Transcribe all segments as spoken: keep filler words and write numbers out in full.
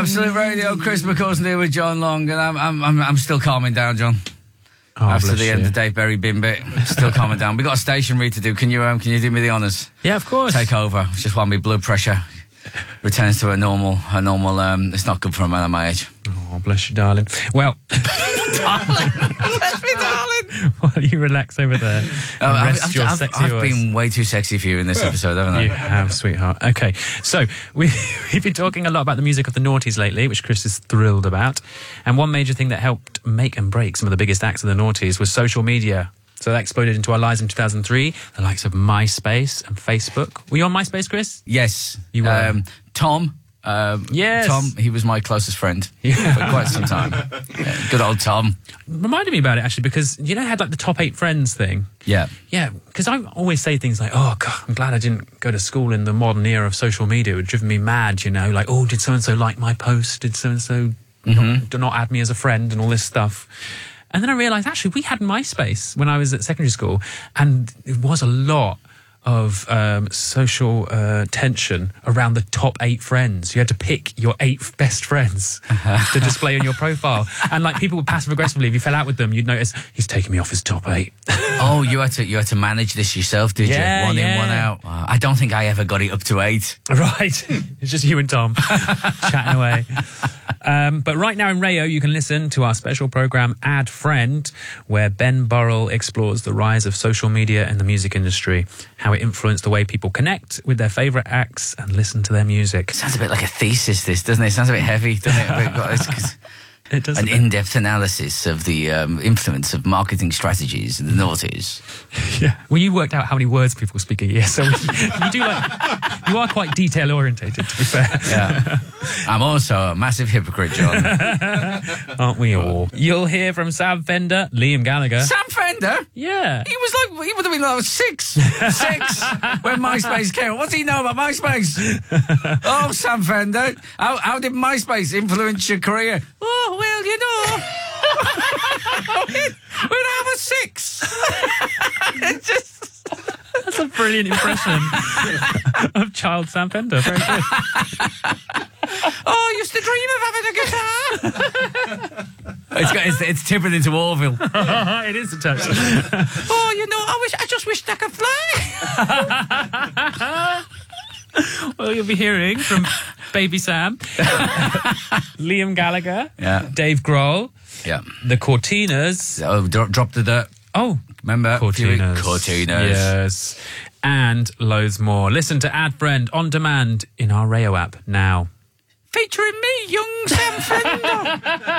Absolute Radio, Chris McCauston here with John Long, and I'm I'm I'm, I'm still calming down, John. Oh, After the you. end of Dave Berry bin bit, still calming down. We got a station read to do. Can you um, can you do me the honours? Yeah, of course. Take over. Just while my blood pressure returns to a normal a normal. Um, it's not good for a man of my age. Oh, bless you, darling. Well, darling, bless me, darling. While you relax over there, Oh, and I've, rest I've, your I've, sexy I've voice. been way too sexy for you in this episode, haven't I? You have, sweetheart. Okay, so we, we've been talking a lot about the music of the noughties lately, which Chris is thrilled about. And one major thing that helped make and break some of the biggest acts of the noughties was social media. So that exploded into our lives in two thousand three, the likes of MySpace and Facebook. Were you on MySpace, Chris? Yes. You were. Um, Tom. Um, Yes. Tom, he was my closest friend Yeah. for quite some time. Yeah, good old Tom. Reminded me about it, actually, because, you know, I had like the top eight friends thing. Yeah. Yeah, because I always say things like, oh, God, I'm glad I didn't go to school in the modern era of social media. It would have driven me mad, you know, like, oh, did so-and-so like my post? Did so-and-so not, do not add me as a friend and all this stuff? And then I realised, actually, we had MySpace when I was at secondary school, and it was a lot of um, social uh, tension around the top eight friends. You had to pick your eight best friends to display on your profile. And like people would passive aggressively, if you fell out with them, you'd notice, he's taking me off his top eiit. Oh, you had to you had to manage this yourself, did Yeah, you? One yeah. in, one out. Uh, I don't think I ever got it up to eight. Right. It's just you and Tom chatting away. Um, but right now in Rayo, you can listen to our special programme, Add Friend, where Ben Burrell explores the rise of social media in the music industry, how it influenced the way people connect with their favourite acts and listen to their music. Sounds a bit like a thesis, this, doesn't it? Sounds a bit heavy, doesn't it? A bit, it's 'cause It does. an in-depth analysis of the um, influence of marketing strategies in the noughties. Yeah. Well, you worked out how many words people speak a year, so you do like, you are quite detail-orientated, to be fair. Yeah. I'm also a massive hypocrite, John. Aren't we all? You'll hear from Sam Fender, Liam Gallagher. Sam Fender? Yeah. He was like, he would have been like six. Six when MySpace came. What does he know about MySpace? Oh, Sam Fender. How, how did MySpace influence your career? Oh, well, you know. when, when I was six. It's just... That's a brilliant impression of child Sam Fender. Very good. Oh, I used to dream of having a guitar. it's, got, it's, it's tipping into Orville. It is a touch. Oh, you know, I wish I just wished I could fly. Well, you'll be hearing from Baby Sam, Liam Gallagher, Yeah. Dave Grohl, Yeah. the Cortinas. Oh, drop, drop the dirt. Oh, Remember? Cortinas. Cortinas. Yes. And loads more. Listen to Ad Friend on demand in our Rayo app now. Featuring me, young Sam Fender.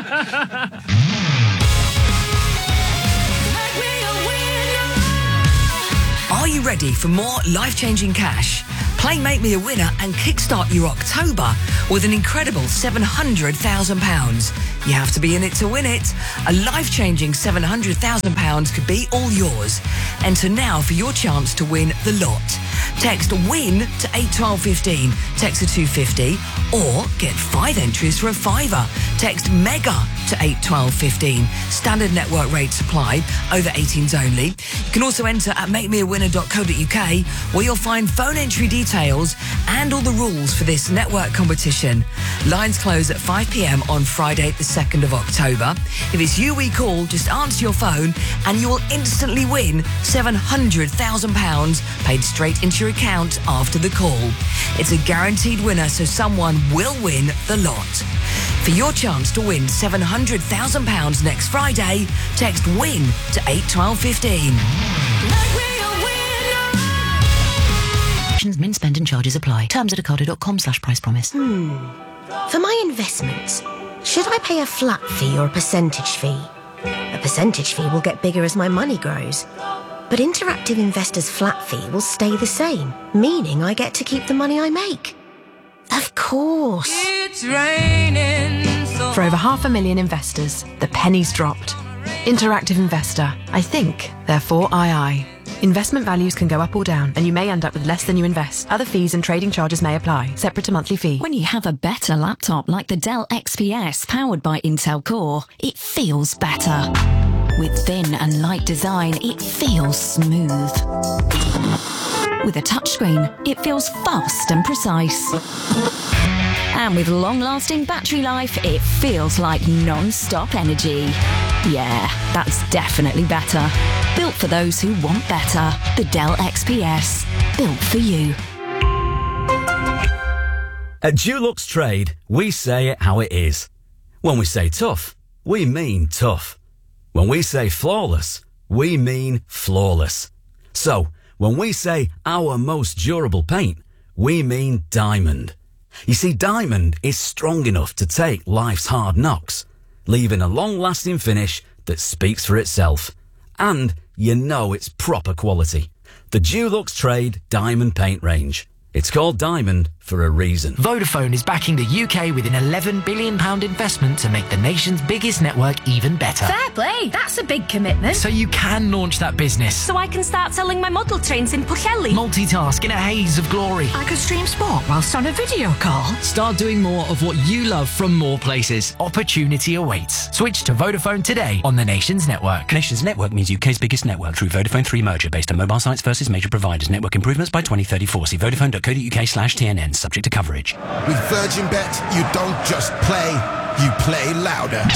Are you ready for more life-changing cash? Play Make Me a Winner and kickstart your October with an incredible seven hundred thousand pounds. You have to be in it to win it. A life-changing seven hundred thousand pounds could be all yours. Enter now for your chance to win the lot. Text WIN to eight twelve fifteen. Text to two fifty or get five entries for a fiver. Text MEGA to eight twelve fifteen. Standard network rates apply. Over eighteens only. You can also enter at make me a winner dot co dot uk where you'll find phone entry details and all the rules for this network competition. Lines close at five p m on Friday the second of October. If it's you we call, just answer your phone and you will instantly win seven hundred thousand pounds paid straight into your account after the call. It's a guaranteed winner, so someone will win the lot. For your chance to win seven hundred thousand pounds next Friday, text WIN to eight twelve fifteen. Min spend and charges apply. Terms at ocado dot com slash price promise. Hmm. For my investments, should I pay a flat fee or a percentage fee? A percentage fee will get bigger as my money grows. But Interactive Investor's flat fee will stay the same, meaning I get to keep the money I make. Of course. It's raining so For over half a million investors, the penny's dropped. Interactive Investor. I think, therefore I I. Investment values can go up or down, and you may end up with less than you invest. Other fees and trading charges may apply, separate to monthly fee. When you have a better laptop like the Dell X P S powered by Intel Core, it feels better. With thin and light design, it feels smooth. With a touchscreen, it feels fast and precise. And with long-lasting battery life, it feels like non-stop energy. Yeah, that's definitely better. Built for those who want better. The Dell X P S. Built for you. At Dulux Trade, we say it how it is. When we say tough, we mean tough. When we say flawless, we mean flawless. So, when we say our most durable paint, we mean diamond. You see, diamond is strong enough to take life's hard knocks, leaving a long-lasting finish that speaks for itself. And you know it's proper quality. The Dulux Trade Diamond Paint Range. It's called Diamond for a reason. Vodafone is backing the U K with an eleven billion pounds investment to make the nation's biggest network even better. Fair play, that's a big commitment. So you can launch that business. So I can start selling my model trains in Pwllheli. Multitask in a haze of glory. I could stream sport whilst on a video call. Start doing more of what you love from more places. Opportunity awaits. Switch to Vodafone today on the Nation's network. Nation's network means U K's biggest network through Vodafone three merger based on mobile sites versus major providers. Network improvements by twenty thirty-four. See vodafone dot co dot uk slash T N N. Subject to coverage. With Virgin Bet, you don't just play, you play louder.